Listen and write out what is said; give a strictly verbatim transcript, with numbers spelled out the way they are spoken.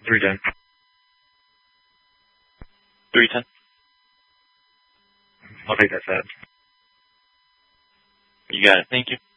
three ten. three ten. I'll take that set. You got it. Thank you.